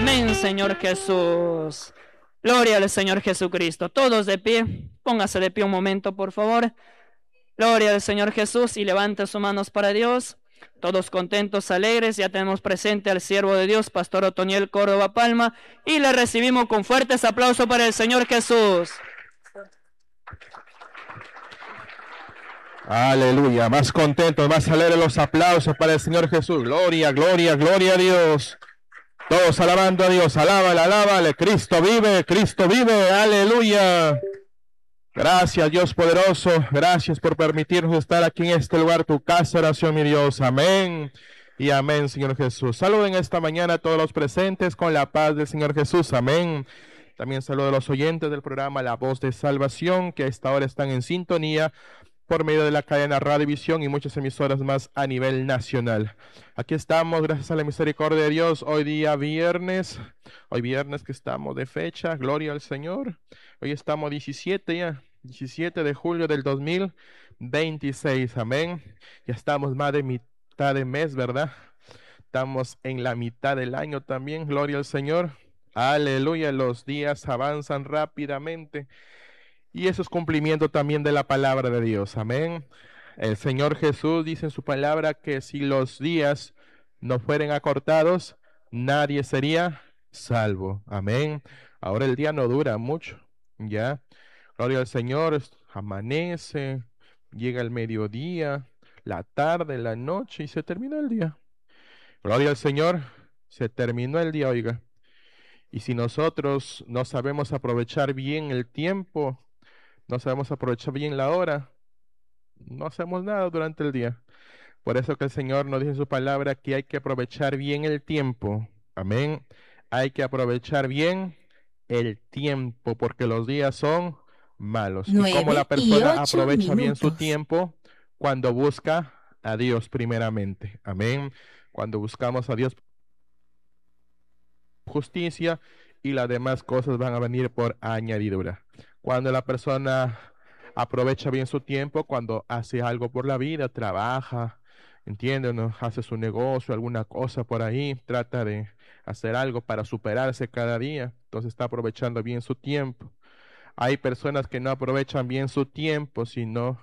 Amén, Señor Jesús. Gloria al Señor Jesucristo. Todos de pie. Póngase de pie un momento, por favor. Gloria al Señor Jesús y levante sus manos para Dios. Todos contentos, alegres. Ya tenemos presente al siervo de Dios, Pastor Otoniel Córdoba Palma. Y le recibimos con fuertes aplausos para el Señor Jesús. Aleluya, más contentos, más alegres los aplausos para el Señor Jesús. Gloria, gloria, gloria a Dios. Todos alabando a Dios, alábale, alábale. Cristo vive, aleluya. Gracias, Dios poderoso. Gracias por permitirnos estar aquí en este lugar, tu casa, oración, mi Dios. Amén y amén, Señor Jesús. Saluden esta mañana a todos los presentes con la paz del Señor Jesús. Amén. También saludo a los oyentes del programa La Voz de Salvación, que a esta hora están en sintonía por medio de la cadena Radiovisión y muchas emisoras más a nivel nacional. Aquí estamos, gracias a la misericordia de Dios, hoy viernes que estamos de fecha, gloria al Señor. Hoy estamos 17 de julio del 2026, amén. Ya estamos más de mitad de mes, ¿verdad? Estamos en la mitad del año también, gloria al Señor. Aleluya, los días avanzan rápidamente. Y eso es cumplimiento también de la palabra de Dios. Amén. El Señor Jesús dice en su palabra que si los días no fueren acortados, nadie sería salvo. Amén. Ahora el día no dura mucho. Ya. Gloria al Señor. Amanece, llega el mediodía, la tarde, la noche y se termina el día. Gloria al Señor. Se terminó el día, oiga. Y si nosotros no sabemos aprovechar bien el tiempo, no sabemos aprovechar bien la hora, no hacemos nada durante el día. Por eso que el Señor nos dice en su palabra que hay que aprovechar bien el tiempo. Amén. Hay que aprovechar bien el tiempo porque los días son malos. Y cómo la persona aprovecha bien su tiempo cuando busca a Dios primeramente. Amén. Cuando buscamos a Dios, justicia y las demás cosas van a venir por añadidura. Cuando la persona aprovecha bien su tiempo, cuando hace algo por la vida, trabaja, entiende, ¿no? Hace su negocio, alguna cosa por ahí, trata de hacer algo para superarse cada día, entonces está aprovechando bien su tiempo. Hay personas que no aprovechan bien su tiempo, sino,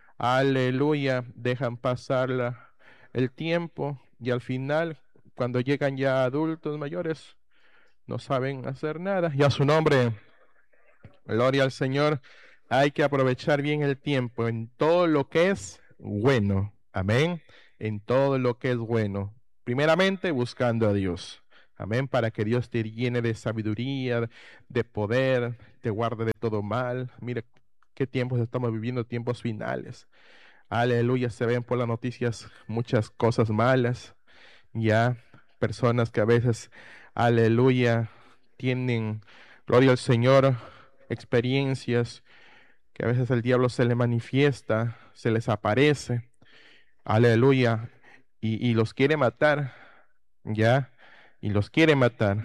aleluya, dejan pasar el tiempo y al final, cuando llegan ya adultos mayores, no saben hacer nada. Y a su nombre, gloria al Señor. Hay que aprovechar bien el tiempo en todo lo que es bueno. Amén. En todo lo que es bueno. Primeramente buscando a Dios. Amén. Para que Dios te llene de sabiduría, de poder, te guarde de todo mal. Mire qué tiempos estamos viviendo, tiempos finales. Aleluya. Se ven por las noticias muchas cosas malas. Ya, personas que a veces, aleluya, tienen, gloria al Señor, experiencias que a veces el diablo se le manifiesta, se les aparece, aleluya, y los quiere matar, ya, y los quiere matar,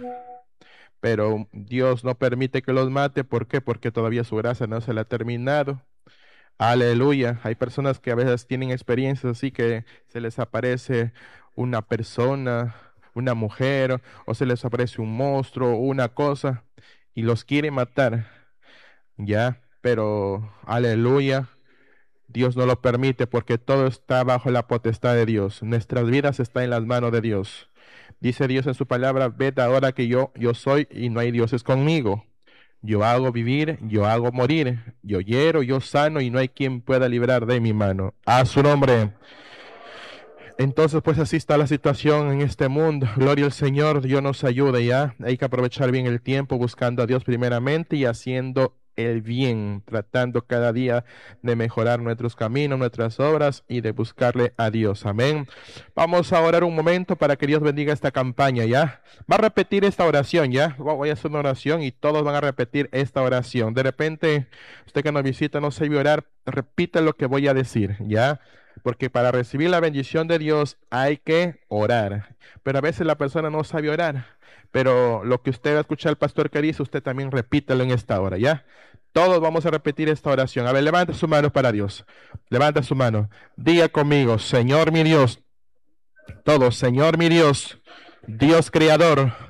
pero Dios no permite que los mate. ¿Por qué? Porque todavía su gracia no se le ha terminado. Aleluya. Hay personas que a veces tienen experiencias así que se les aparece una persona, una mujer, o se les aparece un monstruo, una cosa, y los quiere matar. Ya, pero aleluya. Dios no lo permite porque todo está bajo la potestad de Dios. Nuestras vidas están en las manos de Dios. Dice Dios en su palabra, ved ahora que yo soy y no hay dioses conmigo. Yo hago vivir, yo hago morir, yo hiero, yo sano y no hay quien pueda librar de mi mano. A su nombre. Entonces, pues así está la situación en este mundo. Gloria al Señor, Dios nos ayude ya. Hay que aprovechar bien el tiempo buscando a Dios primeramente y haciendo el bien, tratando cada día de mejorar nuestros caminos, nuestras obras y de buscarle a Dios. Amén. Vamos a orar un momento para que Dios bendiga esta campaña, ¿ya? Va a repetir esta oración, ¿ya? Voy a hacer una oración y todos van a repetir esta oración. De repente, usted que nos visita no sabe orar, repita lo que voy a decir, ¿ya? Porque para recibir la bendición de Dios hay que orar. Pero a veces la persona no sabe orar. Pero lo que usted va a escuchar al pastor que dice, usted también repítalo en esta hora, ¿ya? Todos vamos a repetir esta oración. A ver, levanta su mano para Dios. Levanta su mano. Diga conmigo, Señor mi Dios. Todos, Señor mi Dios, Dios creador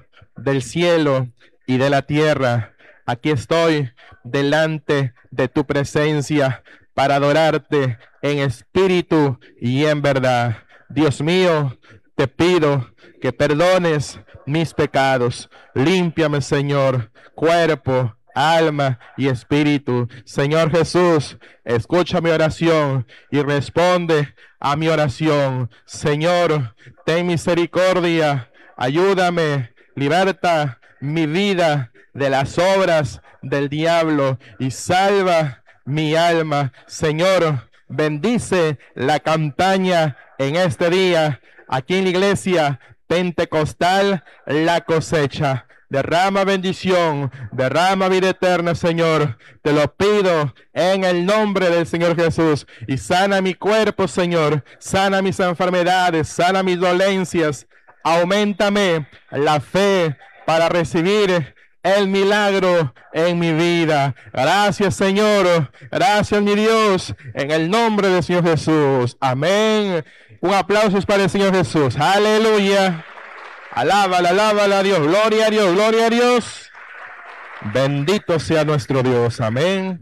del cielo y de la tierra. Aquí estoy delante de tu presencia para adorarte en espíritu y en verdad. Dios mío, te pido que perdones mis pecados. Límpiame, Señor, cuerpo, alma y espíritu. Señor Jesús, escucha mi oración y responde a mi oración. Señor, ten misericordia, ayúdame, liberta mi vida de las obras del diablo y salva mi alma. Señor, bendice la campaña en este día aquí en la iglesia Pentecostal La Cosecha. Derrama bendición, derrama vida eterna, Señor. Te lo pido en el nombre del Señor Jesús. Y sana mi cuerpo, Señor. Sana mis enfermedades, sana mis dolencias. Auméntame la fe para recibir el milagro en mi vida. Gracias, Señor. Gracias, mi Dios. En el nombre del Señor Jesús. Amén. Un aplauso para el Señor Jesús. Aleluya. Alábala, alábala a Dios. Gloria a Dios, gloria a Dios. Bendito sea nuestro Dios. Amén.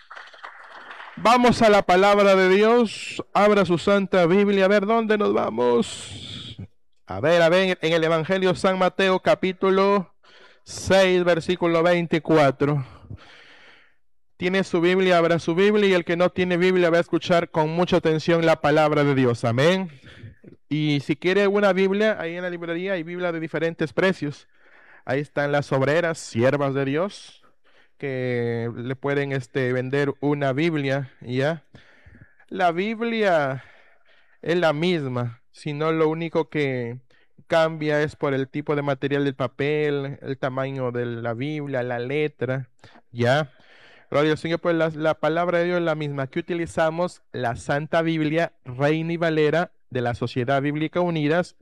Vamos a la palabra de Dios. Abra su santa Biblia. A ver, ¿dónde nos vamos? A ver, en el Evangelio San Mateo, capítulo 6, versículo 24. Tiene su Biblia, abra su Biblia, y el que no tiene Biblia va a escuchar con mucha atención la palabra de Dios. Amén. Y si quiere una Biblia, ahí en la librería hay Biblia de diferentes precios. Ahí están las obreras, siervas de Dios, que le pueden vender una Biblia, ¿ya? La Biblia es la misma, sino lo único que cambia es por el tipo de material del papel, el tamaño de la Biblia, la letra, ¿ya? Gloria al Señor, pues la palabra de Dios es la misma. Aquí utilizamos la Santa Biblia Reina y Valera de la Sociedad Bíblica Unidas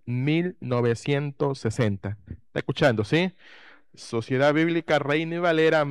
1960. ¿Está escuchando, sí? Sociedad Bíblica Reina y Valera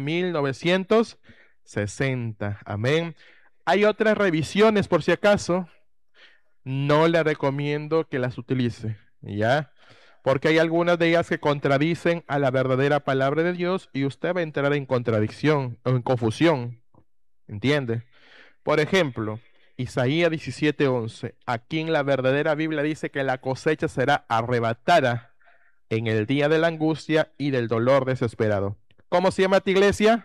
1960. Amén. Hay otras revisiones por si acaso. No le recomiendo que las utilice, ¿ya? Porque hay algunas de ellas que contradicen a la verdadera palabra de Dios y usted va a entrar en contradicción o en confusión, ¿entiende? Por ejemplo, Isaías 17:11, aquí en la verdadera Biblia dice que la cosecha será arrebatada en el día de la angustia y del dolor desesperado. ¿Cómo se llama esta iglesia?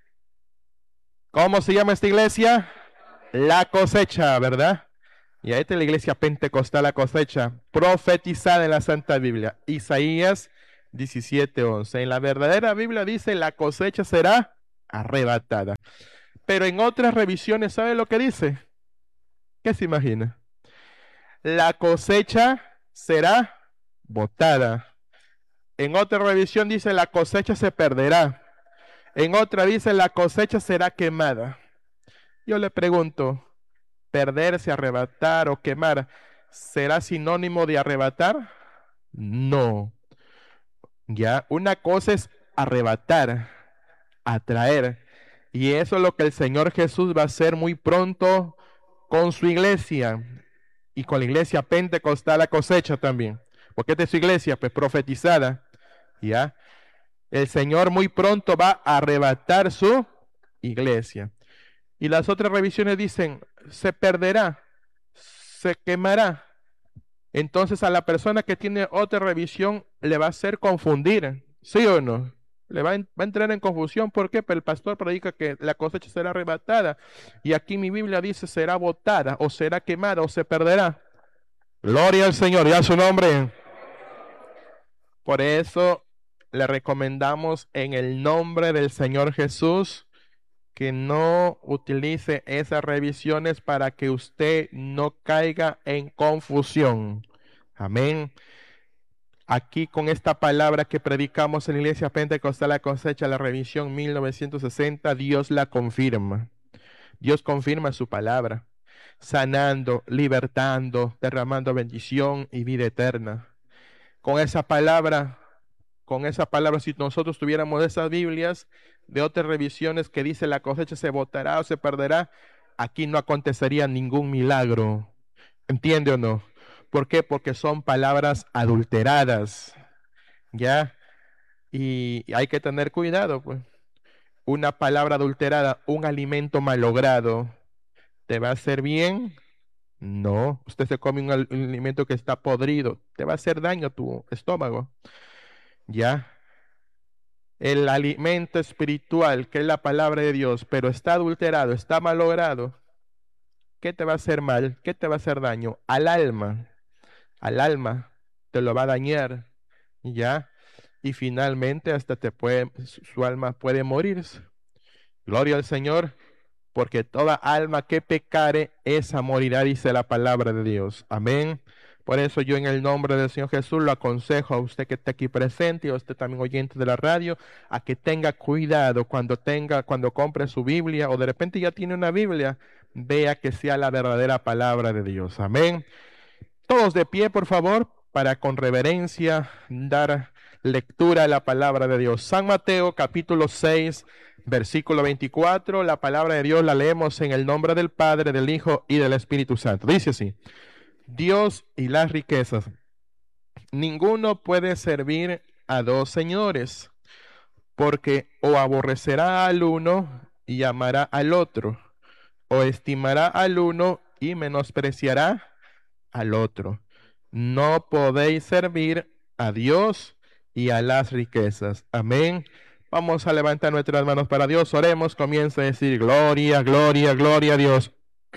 ¿Cómo se llama esta iglesia? La Cosecha, ¿verdad? Y ahí está la iglesia Pentecostal La Cosecha, profetizada en la Santa Biblia. Isaías 17:11. En la verdadera Biblia dice la cosecha será arrebatada. Pero en otras revisiones, ¿sabe lo que dice? ¿Qué se imagina? La cosecha será botada. En otra revisión dice la cosecha se perderá. En otra dice la cosecha será quemada. Yo le pregunto, perderse, arrebatar o quemar, ¿será sinónimo de arrebatar? No. Ya, una cosa es arrebatar, atraer. Y eso es lo que el Señor Jesús va a hacer muy pronto con su iglesia y con la iglesia Pentecostal La Cosecha también. Porque esta es su iglesia, pues profetizada. Ya. El Señor muy pronto va a arrebatar su iglesia. Y las otras revisiones dicen, se perderá, se quemará. Entonces a la persona que tiene otra revisión le va a hacer confundir, ¿sí o no? Va a entrar en confusión. ¿Por qué? Pero el pastor predica que la cosecha será arrebatada. Y aquí mi Biblia dice será botada, o será quemada, o se perderá. Gloria al Señor y a su nombre. Por eso le recomendamos en el nombre del Señor Jesús que no utilice esas revisiones para que usted no caiga en confusión. Amén. Aquí con esta palabra que predicamos en la iglesia Pentecostal La Cosecha, la revisión 1960, Dios la confirma. Dios confirma su palabra, sanando, libertando, derramando bendición y vida eterna. Con esa palabra, si nosotros tuviéramos esas Biblias de otras revisiones que dice la cosecha se botará o se perderá, aquí no acontecería ningún milagro. ¿Entiende o no? ¿Por qué? Porque son palabras adulteradas, ¿ya? Y hay que tener cuidado, pues. Una palabra adulterada, un alimento malogrado, ¿te va a hacer bien? No. Usted se come un alimento que está podrido, te va a hacer daño a tu estómago. ¿Ya? El alimento espiritual, que es la palabra de Dios, pero está adulterado, está malogrado, ¿qué te va a hacer mal? ¿Qué te va a hacer daño? Al alma, te lo va a dañar, ¿ya? Y finalmente hasta su alma puede morirse. Gloria al Señor, porque toda alma que pecare, esa morirá, dice la palabra de Dios. Amén. Por eso yo en el nombre del Señor Jesús lo aconsejo a usted que está aquí presente y a usted también oyente de la radio, a que tenga cuidado cuando compre su Biblia o de repente ya tiene una Biblia, vea que sea la verdadera palabra de Dios. Amén. Todos de pie, por favor, para con reverencia dar lectura a la palabra de Dios. San Mateo, capítulo 6, versículo 24. La palabra de Dios la leemos en el nombre del Padre, del Hijo y del Espíritu Santo. Dice así: Dios y las riquezas. Ninguno puede servir a dos señores, porque o aborrecerá al uno y amará al otro, o estimará al uno y menospreciará al otro. No podéis servir a Dios y a las riquezas. Amén. Vamos a levantar nuestras manos para Dios. Oremos. Comienza a decir: gloria, gloria, gloria a Dios.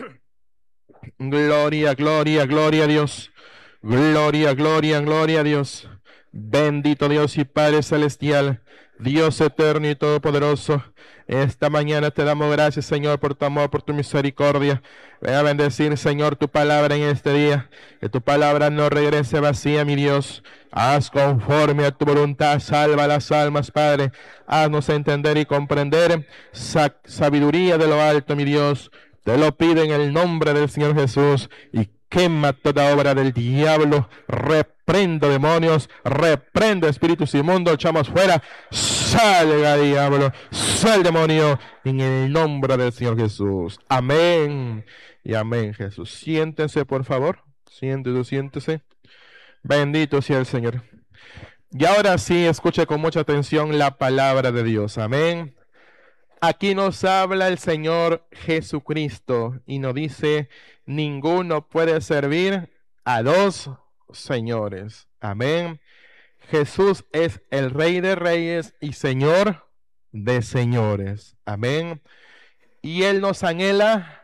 Gloria, gloria, gloria a Dios. Gloria, gloria, gloria a Dios. Bendito Dios y Padre Celestial, Dios eterno y todopoderoso. Esta mañana te damos gracias, Señor, por tu amor, por tu misericordia. Ven a bendecir, Señor, tu palabra en este día. Que tu palabra no regrese vacía, mi Dios. Haz conforme a tu voluntad. Salva las almas, Padre. Haznos entender y comprender sabiduría de lo alto, mi Dios. Te lo pido en el nombre del Señor Jesús. Y quema toda obra del diablo. Reprendo demonios. Reprendo espíritus inmundos. Echamos fuera. Salga diablo. Sal demonio. En el nombre del Señor Jesús. Amén. Y amén, Jesús. Siéntense, por favor. Siéntese. Bendito sea el Señor. Y ahora sí, escuche con mucha atención la palabra de Dios. Amén. Aquí nos habla el Señor Jesucristo y nos dice: ninguno puede servir a dos señores. Amén. Jesús es el Rey de Reyes y Señor de señores. Amén. Y Él nos anhela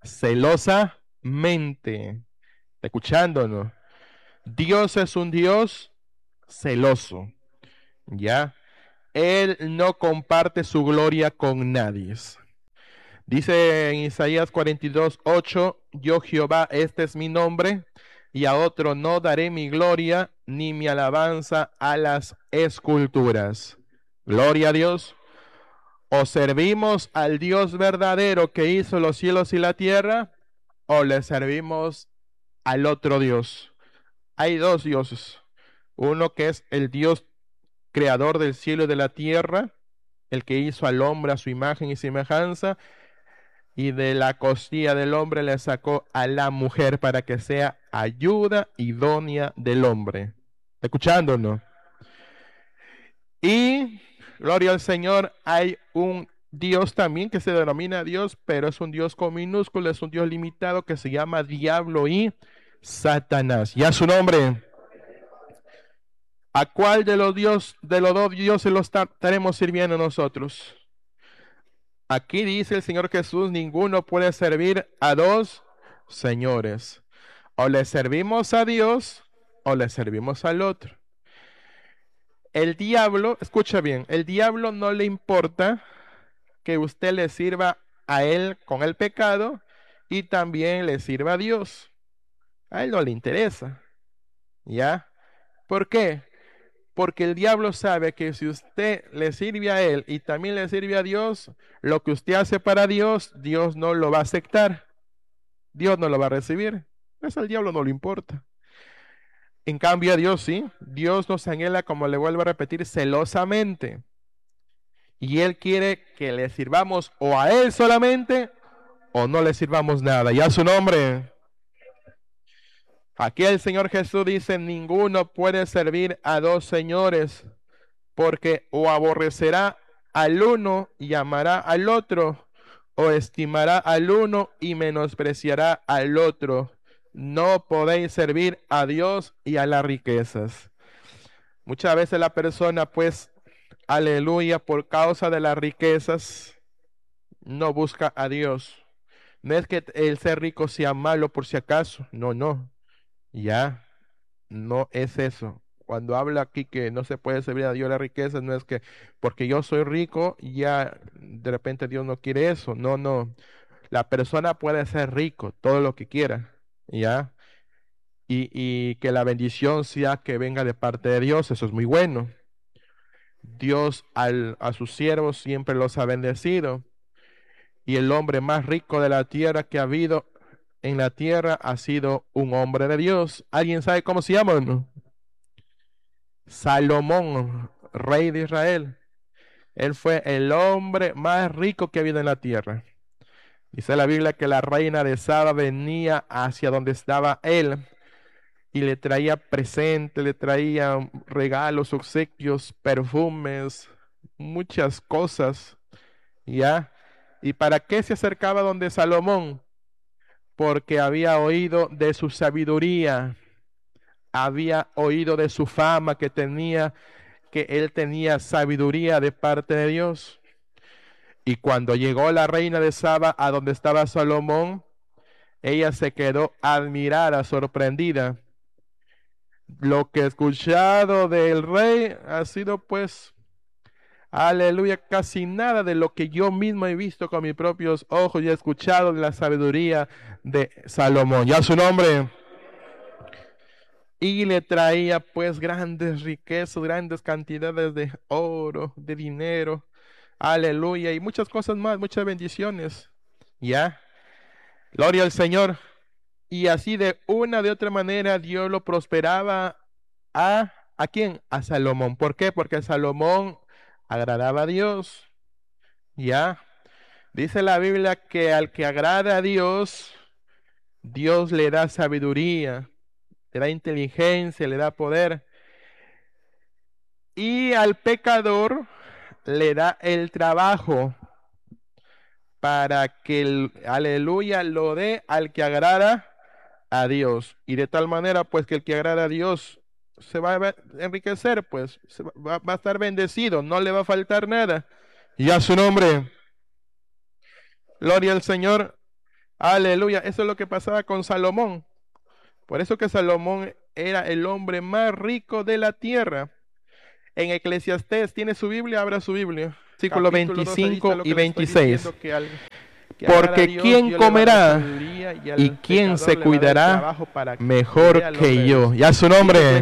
celosamente. Escuchándonos. Dios es un Dios celoso. ¿Ya? Él no comparte su gloria con nadie. Dice en Isaías 42:8: yo Jehová, este es mi nombre, y a otro no daré mi gloria, ni mi alabanza a las esculturas. Gloria a Dios. O servimos al Dios verdadero que hizo los cielos y la tierra, o le servimos al otro Dios. Hay dos dioses. Uno que es el Dios creador del cielo y de la tierra, el que hizo al hombre a su imagen y semejanza, y de la costilla del hombre le sacó a la mujer para que sea ayuda idónea del hombre. Escuchándonos. Y, gloria al Señor, hay un Dios también que se denomina Dios, pero es un Dios con minúscula, es un Dios limitado que se llama Diablo y Satanás. ¿Ya su nombre? ¿A cuál de los dos dioses los estaremos sirviendo nosotros? Aquí dice el Señor Jesús: ninguno puede servir a dos señores. O le servimos a Dios o le servimos al otro. El diablo, escucha bien, el diablo no le importa que usted le sirva a él con el pecado y también le sirva a Dios. A él no le interesa. ¿Ya? ¿Por qué? Porque el diablo sabe que si usted le sirve a él y también le sirve a Dios, lo que usted hace para Dios, Dios no lo va a aceptar. Dios no lo va a recibir. Eso al diablo no le importa. En cambio a Dios sí. Dios nos anhela, como le vuelvo a repetir, celosamente. Y Él quiere que le sirvamos o a Él solamente o no le sirvamos nada. Ya su nombre. Aquí el Señor Jesús dice: ninguno puede servir a dos señores, porque o aborrecerá al uno y amará al otro, o estimará al uno y menospreciará al otro. No podéis servir a Dios y a las riquezas. Muchas veces la persona, pues, aleluya, por causa de las riquezas, no busca a Dios. No es que el ser rico sea malo por si acaso. No, no. Ya, no es eso. Cuando habla aquí que no se puede servir a Dios la riqueza, no es que porque yo soy rico, ya de repente Dios no quiere eso. No, no. La persona puede ser rico, todo lo que quiera, ¿ya? Y que la bendición sea que venga de parte de Dios, eso es muy bueno. Dios a sus siervos siempre los ha bendecido. Y el hombre más rico de la tierra que ha habido en la tierra ha sido un hombre de Dios. ¿Alguien sabe cómo se llama o no? Salomón, rey de Israel. Él fue el hombre más rico que ha habido en la tierra. Dice la Biblia que la reina de Saba venía hacia donde estaba él y le traía presentes, le traía regalos, obsequios, perfumes, muchas cosas, ¿ya? ¿Y para qué se acercaba donde Salomón? Porque había oído de su sabiduría, había oído de su fama que tenía, que él tenía sabiduría de parte de Dios. Y cuando llegó la reina de Saba a donde estaba Salomón, ella se quedó admirada, sorprendida. Lo que he escuchado del rey ha sido, pues, aleluya, casi nada de lo que yo mismo he visto con mis propios ojos y he escuchado de la sabiduría de Salomón. Ya su nombre. Y le traía pues grandes riquezas, grandes cantidades de oro, de dinero, aleluya, y muchas cosas más, muchas bendiciones. Ya, gloria al Señor. Y así de una de otra manera Dios lo prosperaba ¿a quién? A Salomón. ¿Por qué? Porque Salomón agradaba a Dios. Ya, dice la Biblia que al que agrada a Dios, Dios le da sabiduría, le da inteligencia, le da poder. Y al pecador le da el trabajo para que aleluya, lo dé al que agrada a Dios. Y de tal manera, pues, que el que agrada a Dios se va a enriquecer, pues, va a estar bendecido, no le va a faltar nada. Y a su nombre, gloria al Señor, aleluya. Eso es lo que pasaba con Salomón. Por eso que Salomón era el hombre más rico de la tierra. En Eclesiastés, ¿tiene su Biblia? Abra su Biblia. Versículo 25 y 26. Porque ¿quién comerá y quién se cuidará mejor que yo? Ya su nombre.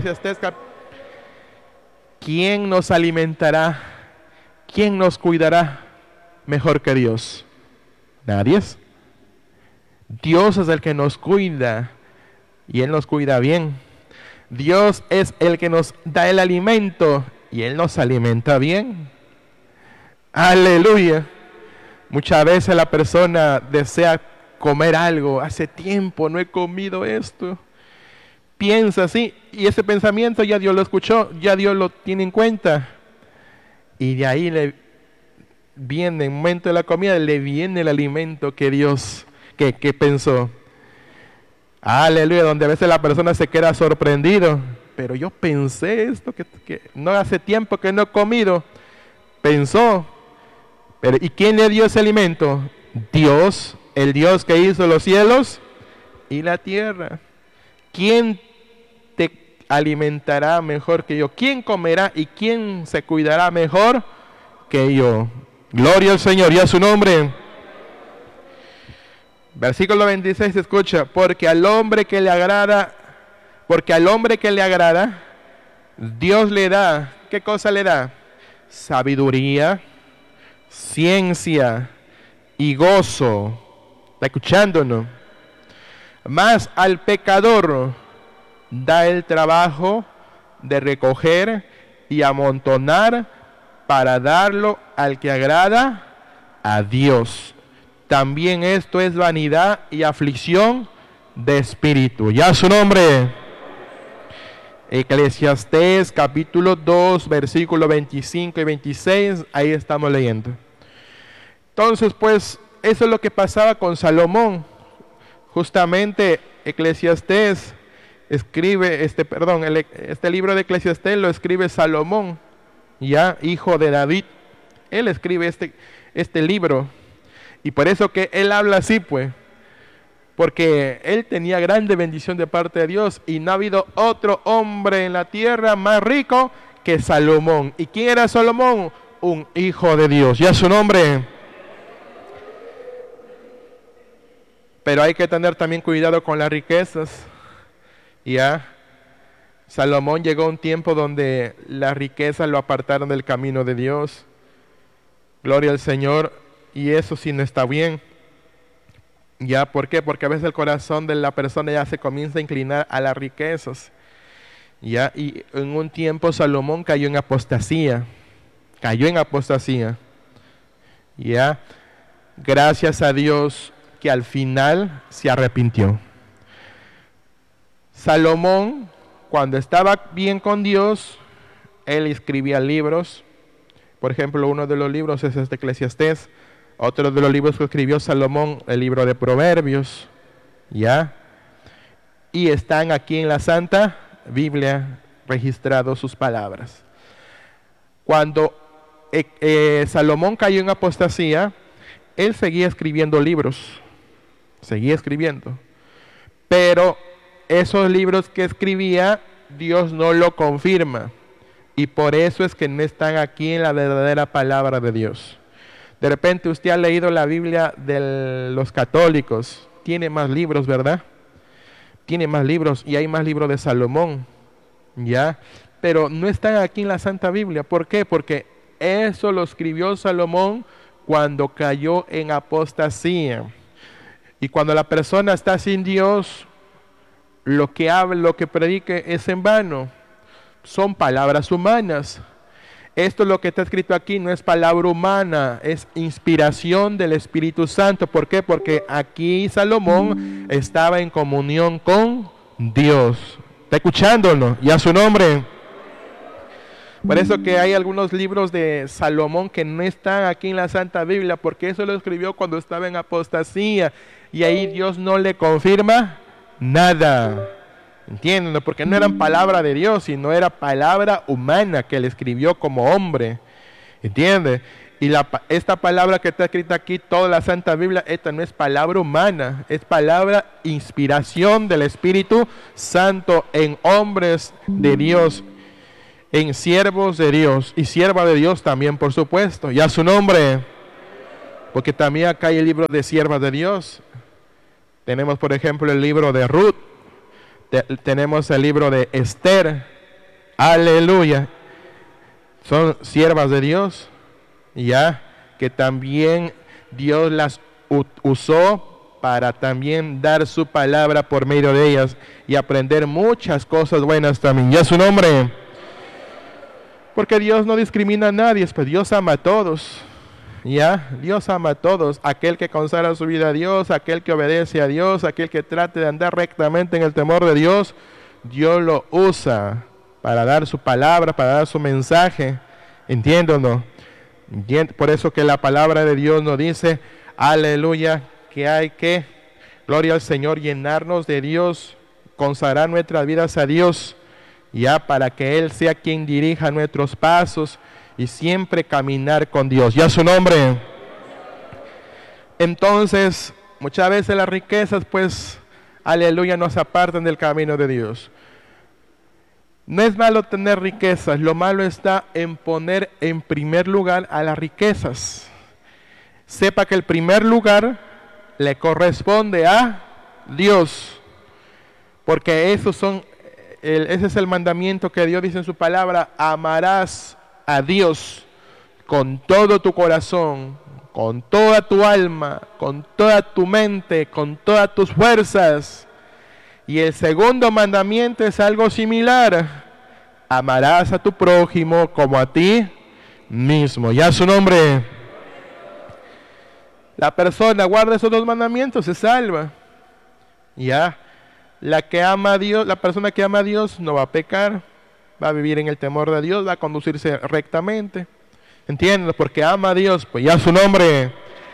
¿Quién nos alimentará? ¿Quién nos cuidará mejor que Dios? Nadie. Dios es el que nos cuida y Él nos cuida bien. Dios es el que nos da el alimento y Él nos alimenta bien. Aleluya. Muchas veces la persona desea comer algo. Hace tiempo no he comido esto. Piensa así y ese pensamiento ya Dios lo escuchó, ya Dios lo tiene en cuenta. Y de ahí le viene, en el momento de la comida, le viene el alimento que Dios, que pensó. Aleluya, donde a veces la persona se queda sorprendido. Pero yo pensé esto, que no hace tiempo que no he comido. Pensó. Pero ¿y quién le dio ese alimento? Dios, el Dios que hizo los cielos y la tierra. ¿Quién te alimentará mejor que yo? ¿Quién comerá y quién se cuidará mejor que yo? Gloria al Señor y a su nombre. Versículo 26 se escucha, porque al hombre que le agrada, Dios le da, ¿qué cosa le da? Sabiduría, ciencia y gozo. ¿Está escuchándonos? Más al pecador da el trabajo de recoger y amontonar para darlo al que agrada a Dios. También esto es vanidad y aflicción de espíritu. Ya su nombre. Eclesiastés capítulo 2, versículos 25 y 26, ahí estamos leyendo. Entonces, pues, eso es lo que pasaba con Salomón. Justamente Eclesiastés escribe, este libro de Eclesiastés lo escribe Salomón, ya hijo de David. Él escribe este libro, y por eso que él habla así, pues, porque él tenía grande bendición de parte de Dios, y no ha habido otro hombre en la tierra más rico que Salomón. ¿Y quién era Salomón? Un hijo de Dios, ya su nombre. Pero hay que tener también cuidado con las riquezas. Ya, Salomón llegó a un tiempo donde las riquezas lo apartaron del camino de Dios. Gloria al Señor. Y eso sí no está bien. ¿Ya? ¿Por qué? Porque a veces el corazón de la persona ya se comienza a inclinar a las riquezas. ¿Ya? Y en un tiempo Salomón cayó en apostasía. Cayó en apostasía. ¿Ya? Gracias a Dios que al final se arrepintió. Salomón, cuando estaba bien con Dios, él escribía libros. Por ejemplo, uno de los libros es este Eclesiastés. Otro de los libros que escribió Salomón, el libro de Proverbios. ¿Ya? Y están aquí en la Santa Biblia registrados sus palabras. Cuando Salomón cayó en apostasía, él seguía escribiendo libros. Seguía escribiendo. Pero esos libros que escribía, Dios no lo confirma. Y por eso es que no están aquí en la verdadera palabra de Dios. De repente usted ha leído la Biblia de los católicos. Tiene más libros, ¿verdad? Tiene más libros, y hay más libros de Salomón. ¿Ya? Pero no están aquí en la Santa Biblia. ¿Por qué? Porque eso lo escribió Salomón cuando cayó en apostasía. Y cuando la persona está sin Dios, lo que habla, lo que predique es en vano. Son palabras humanas. Esto es lo que está escrito aquí, no es palabra humana, es inspiración del Espíritu Santo. ¿Por qué? Porque aquí Salomón estaba en comunión con Dios. ¿Está escuchándolo? Y a su nombre. Por eso que hay algunos libros de Salomón que no están aquí en la Santa Biblia, porque eso lo escribió cuando estaba en apostasía, y ahí Dios no le confirma nada. ¿Entienden? Porque no eran palabra de Dios, sino era palabra humana que él escribió como hombre. ¿Entiende? Y esta palabra que está escrita aquí, toda la Santa Biblia, esta no es palabra humana, es palabra inspiración del Espíritu Santo en hombres de Dios, en siervos de Dios y sierva de Dios también, por supuesto. Y a su nombre, porque también acá hay el libro de siervas de Dios. Tenemos, por ejemplo, el libro de Ruth. Tenemos el libro de Esther. Aleluya. Son siervas de Dios. Ya, que también Dios las usó para también dar su palabra por medio de ellas y aprender muchas cosas buenas también. Ya su nombre. Porque Dios no discrimina a nadie, pues Dios ama a todos. Ya, Dios ama a todos. Aquel que consagra su vida a Dios, aquel que obedece a Dios, aquel que trate de andar rectamente en el temor de Dios, Dios lo usa para dar su palabra, para dar su mensaje. ¿Entiéndonos? Por eso que la palabra de Dios nos dice, aleluya, que hay que, gloria al Señor, llenarnos de Dios, consagrar nuestras vidas a Dios, ya para que Él sea quien dirija nuestros pasos y siempre caminar con Dios. Ya su nombre. Entonces, muchas veces las riquezas, pues, aleluya, nos apartan del camino de Dios. No es malo tener riquezas, lo malo está en poner en primer lugar a las riquezas. Sepa que el primer lugar le corresponde a Dios, porque ese es el mandamiento que Dios dice en su palabra: amarás a Dios con todo tu corazón, con toda tu alma, con toda tu mente, con todas tus fuerzas. Y el segundo mandamiento es algo similar: amarás a tu prójimo como a ti mismo. Ya su nombre. La persona guarda esos dos mandamientos, se salva. Ya. La que ama a Dios, la persona que ama a Dios no va a pecar, va a vivir en el temor de Dios, va a conducirse rectamente. ¿Entienden? Porque ama a Dios, pues ya su nombre.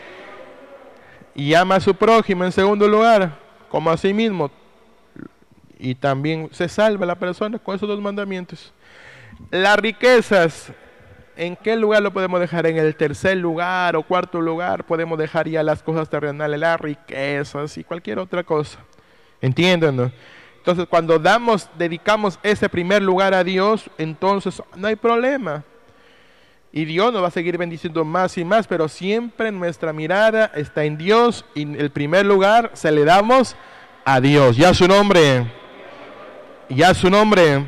Y ama a su prójimo en segundo lugar, como a sí mismo. Y también se salva la persona con esos dos mandamientos. Las riquezas, ¿en qué lugar lo podemos dejar? En el tercer lugar o cuarto lugar podemos dejar ya las cosas terrenales, las riquezas y cualquier otra cosa. ¿Entienden? ¿No? Entonces cuando dedicamos ese primer lugar a Dios, entonces no hay problema. Y Dios nos va a seguir bendiciendo más y más, pero siempre nuestra mirada está en Dios y el primer lugar se le damos a Dios. Ya su nombre. Ya su nombre.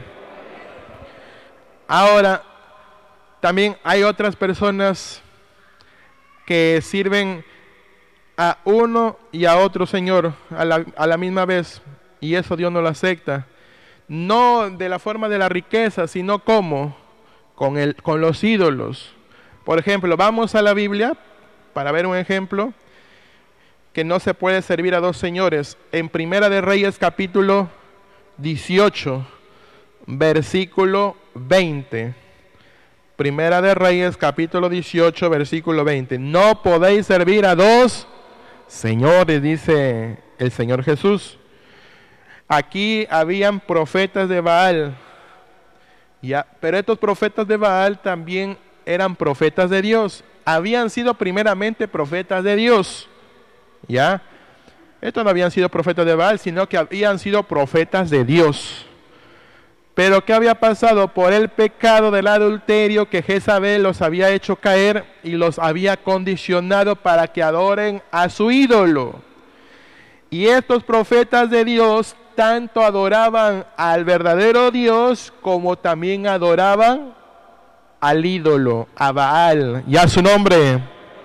Ahora, también hay otras personas que sirven a uno y a otro Señor a la misma vez, y eso Dios no lo acepta. No de la forma de la riqueza, sino como con los ídolos. Por ejemplo, vamos a la Biblia para ver un ejemplo que no se puede servir a dos señores. En Primera de Reyes capítulo 18, versículo 20. Primera de Reyes capítulo 18, versículo 20. No podéis servir a dos señores, dice el Señor Jesús. Aquí habían profetas de Baal, ya, pero estos profetas de Baal también eran profetas de Dios. Habían sido primeramente profetas de Dios, ya. Estos no habían sido profetas de Baal, sino que habían sido profetas de Dios. Pero ¿qué había pasado? Por el pecado del adulterio que Jezabel los había hecho caer y los había condicionado para que adoren a su ídolo. Y estos profetas de Dios tanto adoraban al verdadero Dios como también adoraban al ídolo, a Baal, y a su nombre.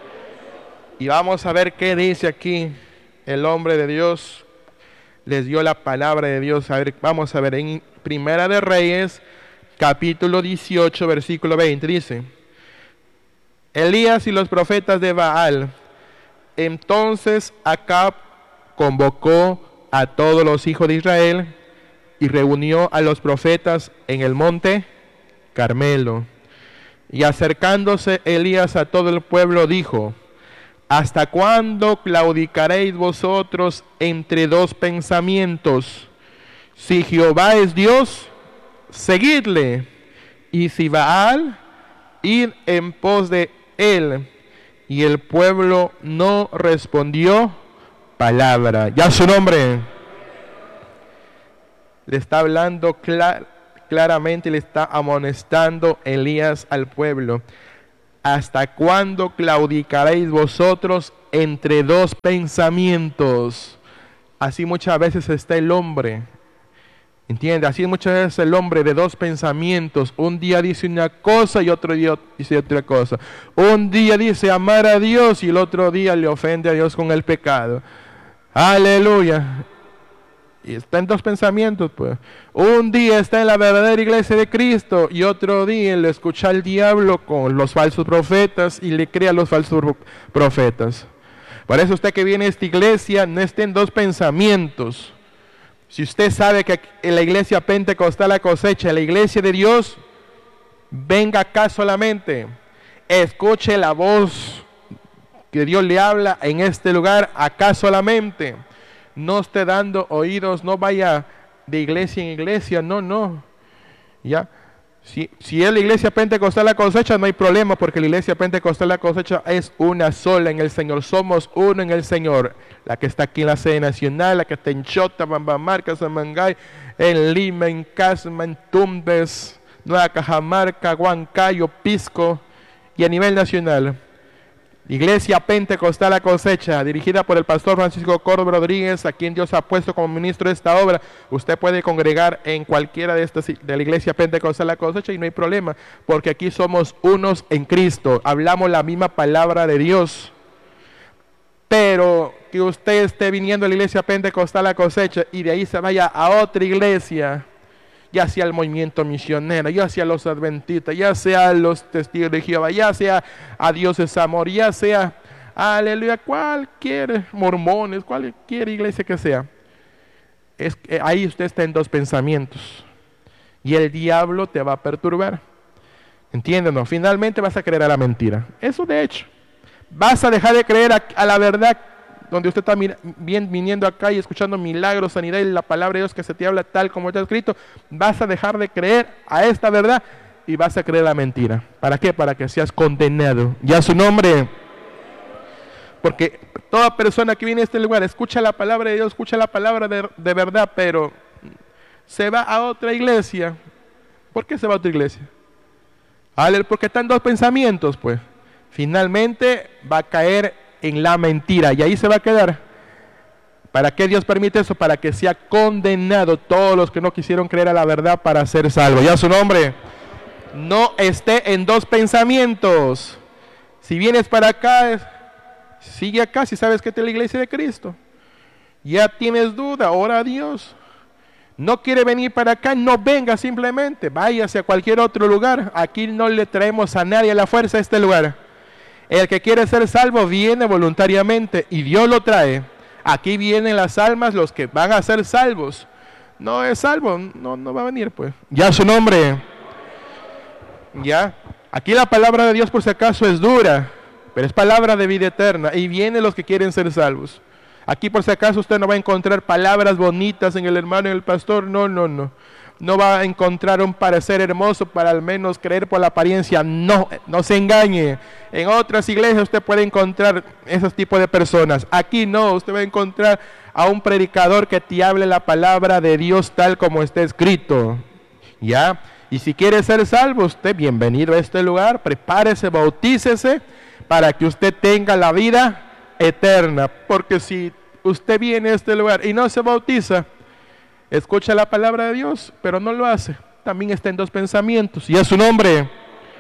Y vamos a ver qué dice aquí el hombre de Dios. Les dio la palabra de Dios. A ver, vamos a ver en Primera de Reyes, capítulo 18, versículo 20. Dice: Elías y los profetas de Baal. Entonces Acab convocó a todos los hijos de Israel y reunió a los profetas en el monte Carmelo. Y acercándose Elías a todo el pueblo dijo: ¿Hasta cuándo claudicaréis vosotros entre dos pensamientos? Si Jehová es Dios, seguidle, y si Baal, id en pos de él. Y el pueblo no respondió palabra. Ya su nombre. Le está hablando claramente, le está amonestando Elías al pueblo. ¿Hasta cuándo claudicaréis vosotros entre dos pensamientos? Así muchas veces está el hombre. ¿Entiende? Así muchas veces el hombre de dos pensamientos. Un día dice una cosa y otro día dice otra cosa. Un día dice amar a Dios y el otro día le ofende a Dios con el pecado. Aleluya. Y está en dos pensamientos, pues. Un día está en la verdadera iglesia de Cristo y otro día le escucha al diablo con los falsos profetas y le cree a los falsos profetas. Por eso usted que viene a esta iglesia no esté en dos pensamientos. Si usted sabe que en la iglesia pentecostal La Cosecha, la iglesia de Dios, venga acá solamente. Escuche la voz que Dios le habla en este lugar, acá solamente. No esté dando oídos, no vaya de iglesia en iglesia, no. ¿Ya? Si es la iglesia pentecostal La Cosecha, no hay problema, porque la iglesia pentecostal La Cosecha es una sola en el Señor. Somos uno en el Señor. La que está aquí en la sede nacional, la que está en Chota, Bambamarca, Samangay, en Lima, en Casma, en Tumbes, Nueva Cajamarca, Huancayo, Pisco, y a nivel nacional. Iglesia Pentecostal La Cosecha, dirigida por el pastor Francisco Córdoba Rodríguez, a quien Dios ha puesto como ministro de esta obra. Usted puede congregar en cualquiera de estas de la Iglesia Pentecostal La Cosecha y no hay problema, porque aquí somos unos en Cristo, hablamos la misma palabra de Dios. Pero que usted esté viniendo a la Iglesia Pentecostal La Cosecha y de ahí se vaya a otra iglesia, ya sea el movimiento misionero, ya sea los adventistas, ya sea los testigos de Jehová, ya sea a Dios es amor, ya sea, aleluya, cualquier mormones, cualquier iglesia que sea. ahí usted está en dos pensamientos. Y el diablo te va a perturbar. ¿Entienden? Finalmente vas a creer a la mentira. Eso de hecho. Vas a dejar de creer a la verdad, donde usted está viniendo acá y escuchando milagros, sanidad y la palabra de Dios que se te habla tal como está escrito. Vas a dejar de creer a esta verdad y vas a creer la mentira. ¿Para qué? Para que seas condenado. Ya su nombre. Porque toda persona que viene a este lugar escucha la palabra de Dios, escucha la palabra de verdad, pero se va a otra iglesia. ¿Por qué se va a otra iglesia? Porque están dos pensamientos, pues. Finalmente va a caer en la mentira y ahí se va a quedar. ¿Para qué Dios permite eso? Para que sea condenado todos los que no quisieron creer a la verdad para ser salvos. Ya su nombre. No esté en dos pensamientos. Si vienes para acá, sigue acá si sabes que esta es la iglesia de Cristo. Ya tienes duda, ora a Dios. No quiere venir para acá, no venga simplemente. Váyase a cualquier otro lugar. Aquí no le traemos a nadie a la fuerza a este lugar. El que quiere ser salvo viene voluntariamente y Dios lo trae. Aquí vienen las almas, los que van a ser salvos. No es salvo, no va a venir pues. Ya su nombre. Ya. Aquí la palabra de Dios por si acaso es dura, pero es palabra de vida eterna y vienen los que quieren ser salvos. Aquí por si acaso usted no va a encontrar palabras bonitas en el hermano y el pastor, no. No va a encontrar un parecer hermoso para al menos creer por la apariencia, no se engañe. En otras iglesias usted puede encontrar esos tipos de personas. Aquí no, usted va a encontrar a un predicador que te hable la palabra de Dios tal como está escrito. ¿Ya? Y si quiere ser salvo, usted bienvenido a este lugar, prepárese, bautícese para que usted tenga la vida eterna. Porque si usted viene a este lugar y no se bautiza, escucha la palabra de Dios, pero no lo hace, también está en dos pensamientos. Y a su nombre,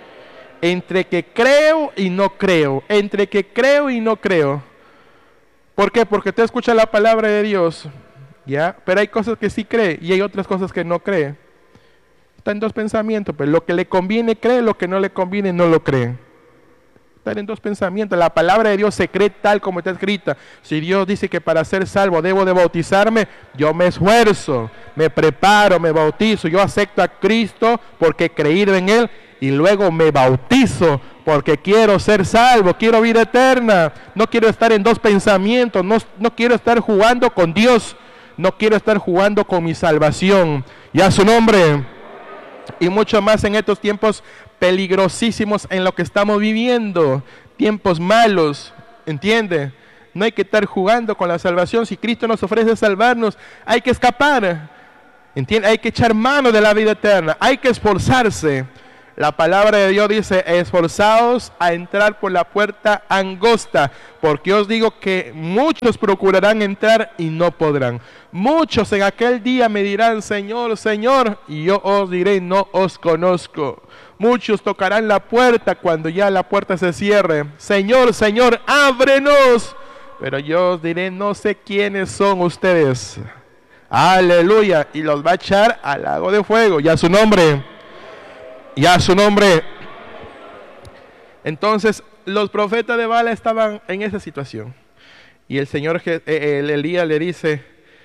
entre que creo y no creo, entre que creo y no creo. ¿Por qué? Porque usted escucha la palabra de Dios, ¿ya? Pero hay cosas que sí cree y hay otras cosas que no cree. Está en dos pensamientos, pero lo que le conviene cree, lo que no le conviene no lo cree. Están en dos pensamientos. La palabra de Dios se cree tal como está escrita. Si Dios dice que para ser salvo debo de bautizarme, yo me esfuerzo, me preparo, me bautizo. Yo acepto a Cristo porque he creído en Él y luego me bautizo porque quiero ser salvo, quiero vida eterna. No quiero estar en dos pensamientos, no quiero estar jugando con Dios, no quiero estar jugando con mi salvación. Y a su nombre. Y mucho más en estos tiempos peligrosísimos en lo que estamos viviendo, tiempos malos, ¿entiende? No hay que estar jugando con la salvación. Si Cristo nos ofrece salvarnos, hay que escapar, ¿entiende? Hay que echar mano de la vida eterna, hay que esforzarse. La palabra de Dios dice, esforzaos a entrar por la puerta angosta, porque os digo que muchos procurarán entrar y no podrán. Muchos en aquel día me dirán, Señor, Señor, y yo os diré, no os conozco. Muchos tocarán la puerta cuando ya la puerta se cierre. Señor, Señor, ábrenos. Pero yo os diré, no sé quiénes son ustedes. Aleluya. Y los va a echar al lago de fuego. Ya su nombre. Ya su nombre. Entonces los profetas de Baal estaban en esa situación. Y el Señor, Elías le dice,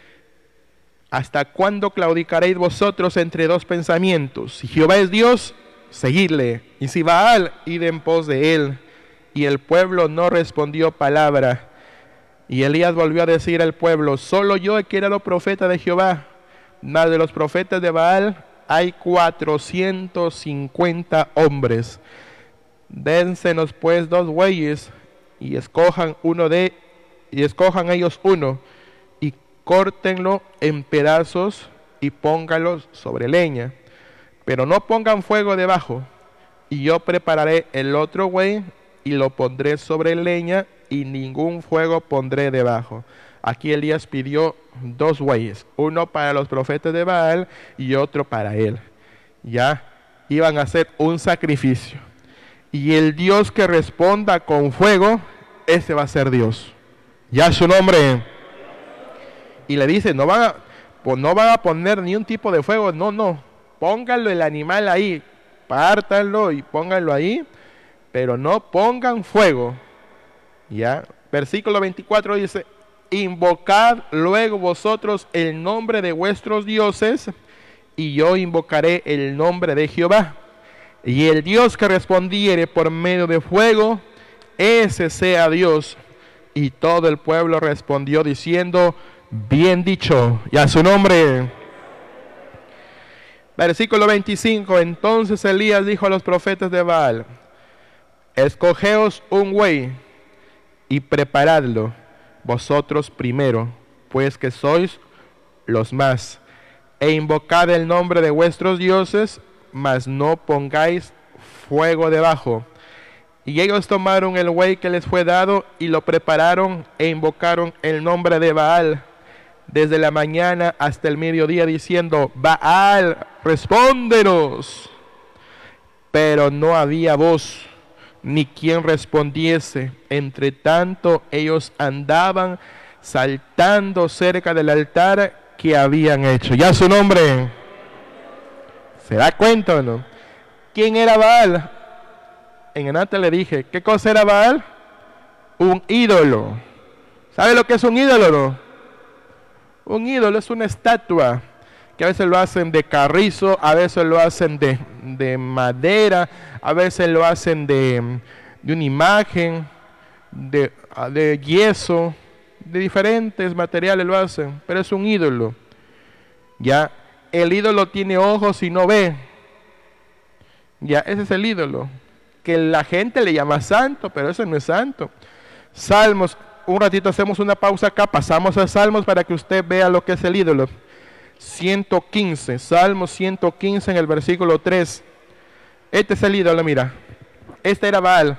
¿hasta cuándo claudicaréis vosotros entre dos pensamientos? Si Jehová es Dios, seguidle. Y si Baal, id en pos de él. Y el pueblo no respondió palabra. Y Elías volvió a decir al pueblo, solo yo he quedado profeta de Jehová. Mas de los profetas de Baal hay 450 hombres. Dénsenos pues 2 bueyes y escojan ellos uno y córtenlo en pedazos y pónganlos sobre leña, pero no pongan fuego debajo. Y yo prepararé el otro buey y lo pondré sobre leña y ningún fuego pondré debajo. Aquí Elías pidió 2 bueyes, uno para los profetas de Baal y otro para él. Ya iban a hacer un sacrificio. Y el Dios que responda con fuego, ese va a ser Dios. Ya su nombre. Y le dice, no van a poner ni un tipo de fuego, no. Pónganlo el animal ahí, pártanlo y pónganlo ahí, pero no pongan fuego. Ya, versículo 24 dice, invocad luego vosotros el nombre de vuestros dioses, y yo invocaré el nombre de Jehová. Y el Dios que respondiere por medio de fuego, ese sea Dios. Y todo el pueblo respondió diciendo, bien dicho, y a su nombre. Versículo 25. Entonces Elías dijo a los profetas de Baal, escogeos un buey y preparadlo vosotros primero, pues que sois los más, e invocad el nombre de vuestros dioses, mas no pongáis fuego debajo. Y ellos tomaron el buey que les fue dado y lo prepararon e invocaron el nombre de Baal desde la mañana hasta el mediodía, diciendo, Baal, respóndenos. Pero no había voz, ni quien respondiese. Entre tanto, ellos andaban saltando cerca del altar que habían hecho. Ya su nombre. ¿Se da cuenta o no? ¿Quién era Baal? En antes le dije, ¿qué cosa era Baal? Un ídolo. ¿Sabe lo que es un ídolo, no? Un ídolo es una estatua que a veces lo hacen de carrizo, a veces lo hacen de madera, a veces lo hacen de una imagen, de yeso, de diferentes materiales lo hacen, pero es un ídolo. Ya, el ídolo tiene ojos y no ve. Ya, ese es el ídolo, que la gente le llama santo, pero eso no es santo. Salmos, un ratito hacemos una pausa acá, pasamos a Salmos para que usted vea lo que es el ídolo. 115, Salmo 115 en el versículo 3. Este es el ídolo, mira. Este era Baal.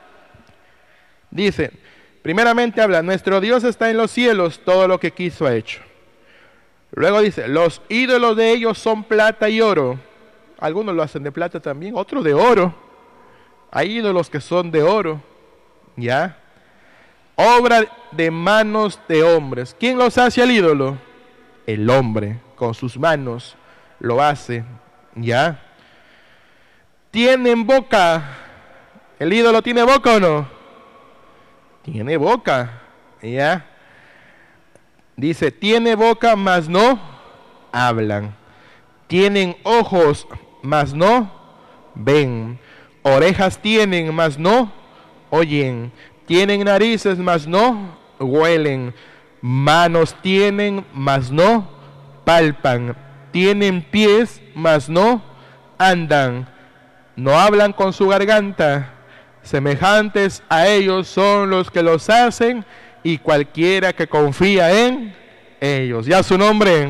Dice, primeramente habla, nuestro Dios está en los cielos, todo lo que quiso ha hecho. Luego dice, los ídolos de ellos son plata y oro. Algunos lo hacen de plata también, otros de oro. Hay ídolos que son de oro. ¿Ya? Obra de manos de hombres. ¿Quién los hace el ídolo? El hombre, con sus manos lo hace. ¿Ya? ¿Tienen boca? ¿El ídolo tiene boca o no? Tiene boca. ¿Ya? Dice, tiene boca, mas no hablan. Tienen ojos, mas no ven. Orejas tienen, mas no oyen. Tienen narices, mas no huelen. Manos tienen, mas no palpan. Tienen pies, mas no andan. No hablan con su garganta. Semejantes a ellos son los que los hacen, y cualquiera que confía en ellos. Ya su nombre.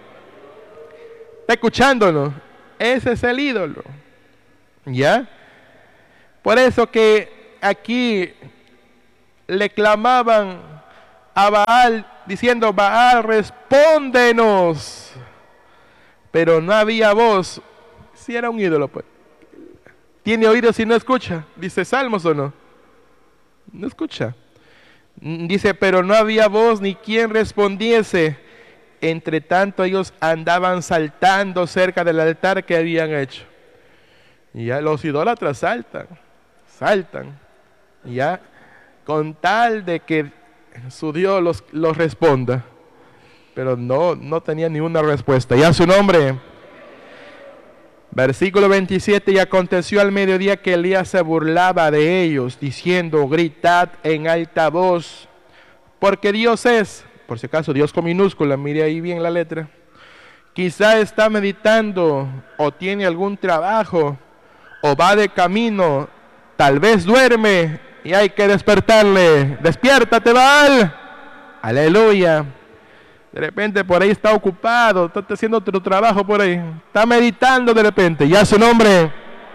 ¿Está escuchándonos? Ese es el ídolo. ¿Ya? Por eso que aquí le clamaban a Baal diciendo, Baal, respóndenos. Pero no había voz. Si era un ídolo, pues. ¿Tiene oídos y no escucha? Dice Salmos, ¿o no? No escucha. Dice, pero no había voz ni quien respondiese. Entre tanto ellos andaban saltando cerca del altar que habían hecho. Y ya los idólatras saltan. Ya, con tal de que su Dios los responda. Pero no tenía ni una respuesta. Ya su nombre. Versículo 27, y aconteció al mediodía que Elías se burlaba de ellos, diciendo, gritad en alta voz, porque Dios es, por si acaso Dios con minúscula, mire ahí bien la letra, quizá está meditando, o tiene algún trabajo, o va de camino, tal vez duerme, y hay que despertarle. Despiértate, Baal. Aleluya. De repente por ahí está ocupado, está haciendo otro trabajo por ahí, está meditando de repente. Ya su nombre.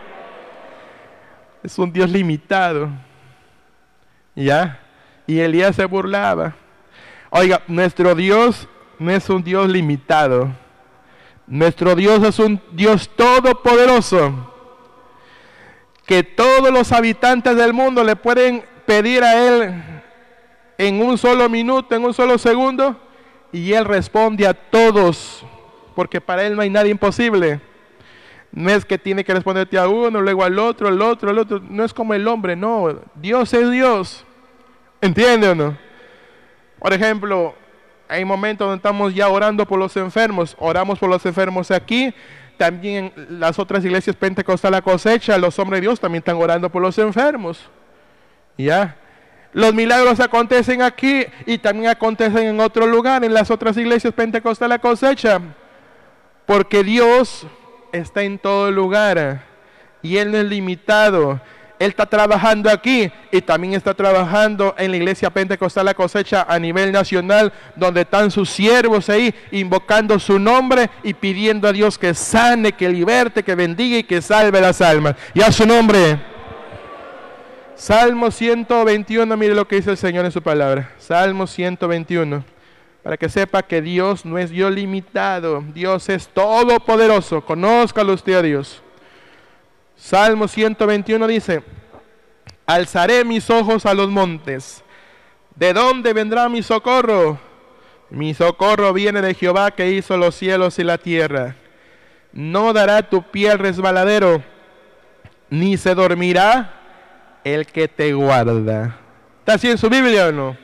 Es un Dios limitado. ¿Ya? Y Elías se burlaba. Oiga, nuestro Dios no es un Dios limitado. Nuestro Dios es un Dios todopoderoso, que todos los habitantes del mundo le pueden pedir a Él en un solo minuto, en un solo segundo, y Él responde a todos, porque para Él no hay nada imposible. No es que tiene que responderte a uno, luego al otro. No es como el hombre, no. Dios es Dios. ¿Entiende o no? Por ejemplo, hay momentos donde estamos ya orando por los enfermos, oramos por los enfermos aquí, también en las otras iglesias Pentecostal La Cosecha, los hombres de Dios también están orando por los enfermos. ¿Ya? Los milagros acontecen aquí y también acontecen en otro lugar, en las otras iglesias Pentecostal La Cosecha, porque Dios está en todo lugar y Él no es limitado. Él está trabajando aquí y también está trabajando en la iglesia Pentecostal La Cosecha a nivel nacional, donde están sus siervos ahí invocando su nombre y pidiendo a Dios que sane, que liberte, que bendiga y que salve las almas. Y a su nombre. Salmo 121, mire lo que dice el Señor en su palabra. Salmo 121. Para que sepa que Dios no es Dios limitado, Dios es todopoderoso. Conózcalo usted a Dios. Salmo 121 dice: alzaré mis ojos a los montes. ¿De dónde vendrá mi socorro? Mi socorro viene de Jehová, que hizo los cielos y la tierra. No dará tu pie al resbaladero, ni se dormirá el que te guarda. ¿Está así en su Biblia o no?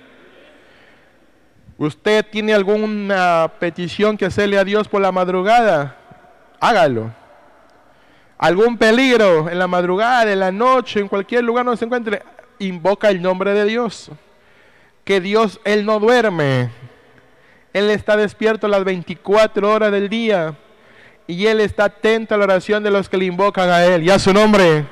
¿Usted tiene alguna petición que hacerle a Dios por la madrugada? Hágalo. ¿Algún peligro en la madrugada, en la noche, en cualquier lugar donde se encuentre? Invoca el nombre de Dios. Que Dios, Él no duerme. Él está despierto las 24 horas del día. Y Él está atento a la oración de los que le invocan a Él y a su nombre.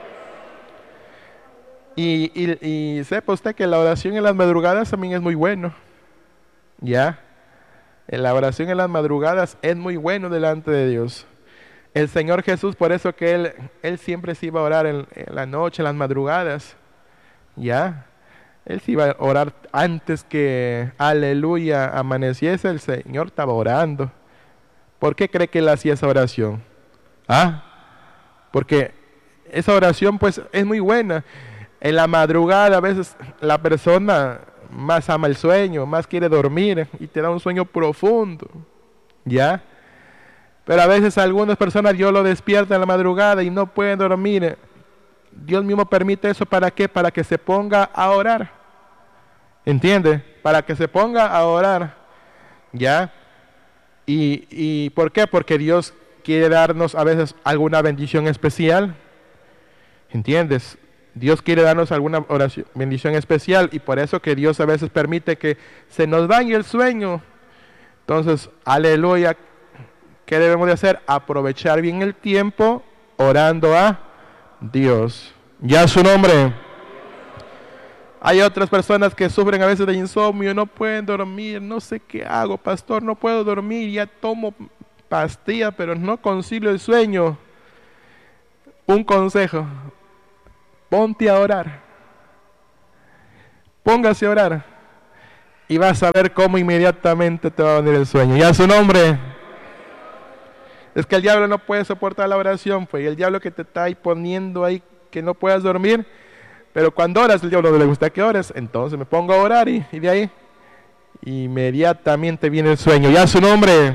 Y sepa usted que la oración en las madrugadas también es muy bueno. ¿Ya? La oración en las madrugadas es muy bueno delante de Dios. El Señor Jesús, por eso que Él siempre se iba a orar en la noche, en las madrugadas. ¿Ya? Él se iba a orar antes que, aleluya, amaneciese. El Señor estaba orando. ¿Por qué cree que Él hacía esa oración? ¿Ah? Porque esa oración pues es muy buena. En la madrugada a veces la persona más ama el sueño, más quiere dormir y te da un sueño profundo. ¿Ya? Pero a veces a algunas personas Dios lo despierta en la madrugada y no pueden dormir. Dios mismo permite eso, ¿para qué? Para que se ponga a orar. ¿Entiende? Para que se ponga a orar. ¿Ya? ¿Y por qué? Porque Dios quiere darnos a veces alguna bendición especial. ¿Entiendes? Dios quiere darnos alguna bendición especial y por eso que Dios a veces permite que se nos dañe el sueño. Entonces, aleluya. ¿Qué debemos de hacer? Aprovechar bien el tiempo orando a Dios. Ya su nombre. Hay otras personas que sufren a veces de insomnio, no pueden dormir, no sé qué hago, pastor, no puedo dormir, ya tomo pastillas, pero no concilio el sueño. Un consejo, ponte a orar. Póngase a orar y vas a ver cómo inmediatamente te va a venir el sueño. Ya su nombre. Es que el diablo no puede soportar la oración, pues, y el diablo que te está ahí poniendo ahí que no puedas dormir, pero cuando oras, el diablo no le gusta que ores, entonces me pongo a orar y de ahí inmediatamente viene el sueño. Ya su nombre.